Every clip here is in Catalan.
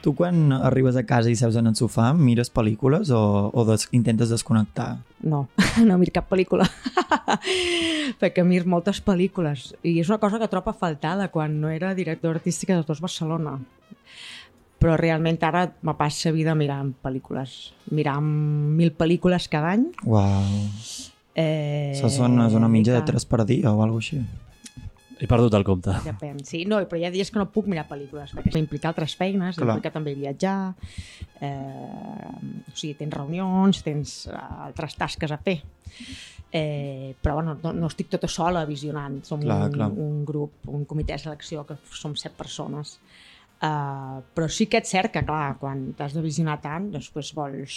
Tu quan arribes a casa i seus en el sofà, mires pel·lícules o intentes desconnectar? No, no miro cap pel·lícula. Perquè miro moltes pel·lícules. I és una cosa que trobo a faltar de quan no era director artística de Tots Barcelona. Però realment ara me passa vida mirant pel·lícules. Mirant 1.000 pel·lícules cada any. Uau. Això és una mitja de 3 per dia o alguna cosa així. He perdut el compte. Depèn, sí. No, però hi ha dies que no puc mirar pel·lícules, perquè implica altres feines, implica també viatjar, o sigui, tens reunions, tens altres tasques a fer. Però bueno, no estic tota sola visionant. Som un grup, un comitè de selecció, que som 7 persones. Però sí que és cert que, clar, quan t'has de visionar tant, després vols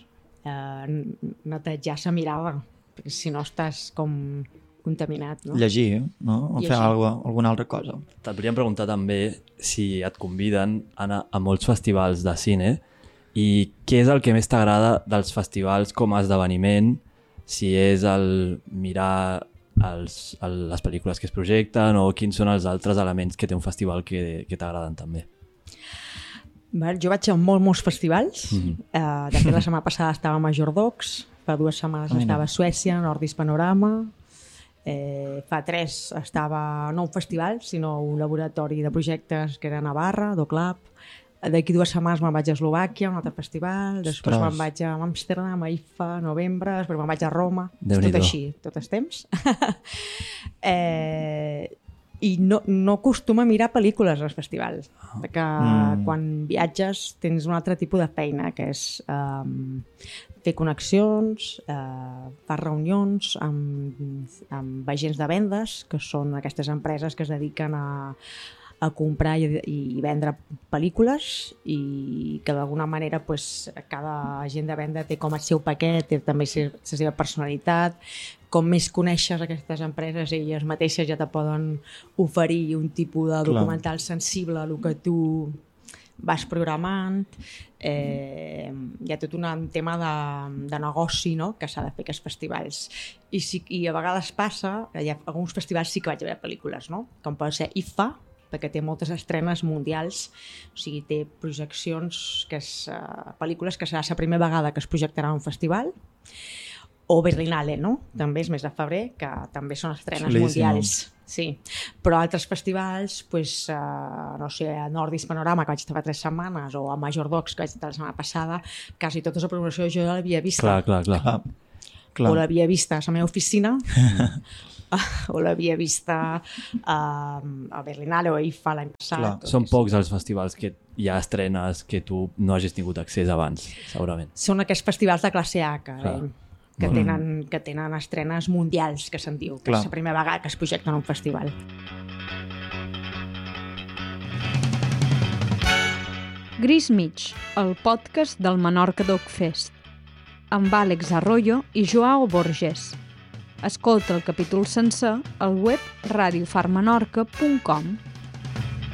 netejar la mirada, perquè si no estàs com contaminat, no? Llegir, no? O fer alguna altra cosa. Et podríem preguntar també si et conviden a anar a molts festivals de cine i què és el que més t'agrada dels festivals com a esdeveniment, si és el mirar les pel·lícules que es projecten o quins són els altres elements que té un festival que t'agraden també. Jo vaig a molts festivals. De fet, la setmana passada estava a Majordocs, fa 2 setmanes estava a Suècia, Nordis Panorama, fa 3 estava no un festival, sinó un laboratori de projectes que era a Navarra, Doclab. D'aquí 2 setmanes me'n vaig a Eslovàquia, un altre festival, després me'n vaig a Amsterdam, a IFA, novembre, després me'n vaig a Roma, tot així, tot el temps. I no acostuma a mirar pel·lícules als festivals, perquè quan viatges tens un altre tipus de feina, que és fer connexions, fer reunions amb agents de vendes, que són aquestes empreses que es dediquen a comprar i vendre pel·lícules i que d'alguna manera cada agent de venda té com el seu paquet, té també la seva personalitat. Com més coneixes aquestes empreses, elles mateixes ja te poden oferir un tipus de documental sensible a el que tu vas programant. Hi ha tot un tema de negoci, no?, que s'ha de fer aquests festivals. I a vegades passa, hi ha alguns festivals sí que vaig a veure pel·lícules, no?, com pot ser IFA, perquè té moltes estrenes mundials, o sigui, té projeccions, pel·lícules que serà la primera vegada que es projectarà en un festival, o Berlinale, no? També és mes de febrer, que també són estrenes mundials. Sí, però altres festivals, no sé, a Nordis Panorama, que vaig estar fa 3 setmanes, o a Majordocs, que vaig estar la setmana passada, quasi tota la programació jo l'havia vista. Clar. O l'havia vista a la meva oficina, o l'havia vista a Berlinale o a IFA l'any passat. Són pocs els festivals que hi ha estrenes que tu no hagis tingut accés abans, segurament. Són aquests festivals de classe A que tenen estrenes mundials, que se'n diu, que és la primera vegada que es projecta en un festival. Gris Mig, el podcast del Menorca Doc Fest, amb Àlex Arroyo i Joao Borges. Escolta el capítol sencer al web radiofarmenorca.com.